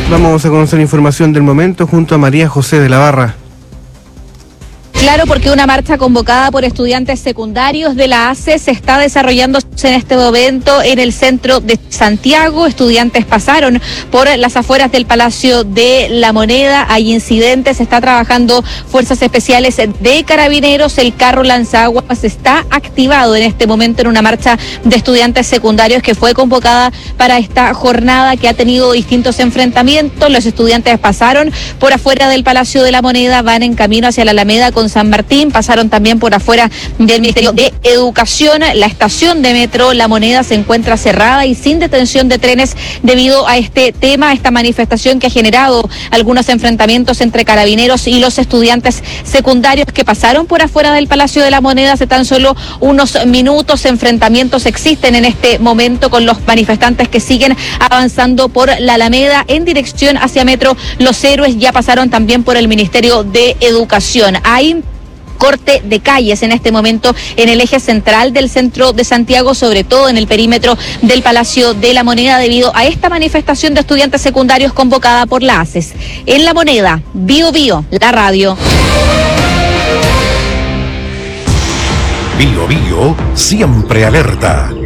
Vamos a conocer información del momento junto a María José de la Barra. Claro, porque una marcha convocada por estudiantes secundarios de la ACE se está desarrollando en este momento en el centro de Santiago. Estudiantes pasaron por las afueras del Palacio de la Moneda. Hay incidentes, está trabajando fuerzas especiales de carabineros. El carro lanzaguas está activado en este momento en una marcha de estudiantes secundarios que fue convocada para esta jornada que ha tenido distintos enfrentamientos. Los estudiantes pasaron por afuera del Palacio de la Moneda, van en camino hacia la Alameda con San Martín, pasaron también por afuera del Ministerio de Educación. La estación de metro La Moneda se encuentra cerrada y sin detención de trenes debido a este tema, esta manifestación que ha generado algunos enfrentamientos entre carabineros y los estudiantes secundarios que pasaron por afuera del Palacio de la Moneda hace tan solo unos minutos. Enfrentamientos existen en este momento con los manifestantes que siguen avanzando por la Alameda en dirección hacia Metro Los Héroes. Ya pasaron también por el Ministerio de Educación. Hay corte de calles en este momento en el eje central del centro de Santiago, sobre todo en el perímetro del Palacio de la Moneda, debido a esta manifestación de estudiantes secundarios convocada por la ACES. En La Moneda, Bio Bio, la radio. Bio Bio, siempre alerta.